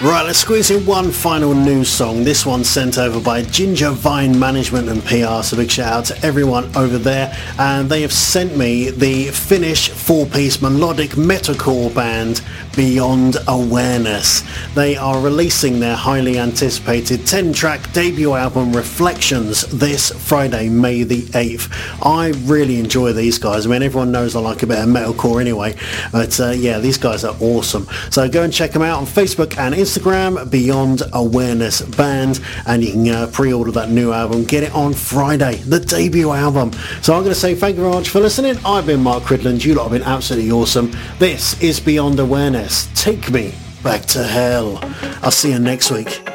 Right, let's squeeze in one final news song. This one's sent over by Ginger Vine Management and PR, so big shout out to everyone over there. And they have sent me the Finnish four-piece melodic metalcore band Beyond Awareness. They are releasing their highly anticipated 10-track debut album Reflections this Friday, May the 8th. I really enjoy these guys. I mean, everyone knows I like a bit of metalcore anyway, but yeah, these guys are awesome. So go and check them out on Facebook and Instagram, Beyond Awareness Band, and you can pre-order that new album. Get it on Friday, the debut album. So I'm going to say thank you very much for listening. I've been Mark Cridland. You lot have been absolutely awesome. This is Beyond Awareness. Take me back to hell. I'll see you next week.